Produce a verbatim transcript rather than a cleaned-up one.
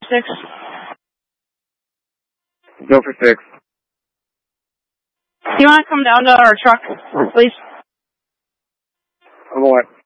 six? Go for six. Do you want to come down to our truck, please? On what?